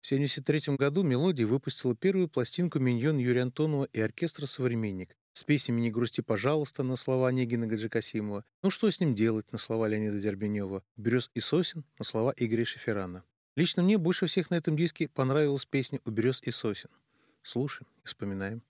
1973 году «Мелодия» выпустила первую пластинку «Миньон» Юрия Антонова и оркестра «Современник» с песнями «Не грусти, пожалуйста» на слова Онегина Гаджикасимова, «Ну что с ним делать» на слова Леонида Дербенева, «Берез и сосен» на слова Игоря Шеферана. Лично мне больше всех на этом диске понравилась песня «У берез и сосен». Слушаем и вспоминаем.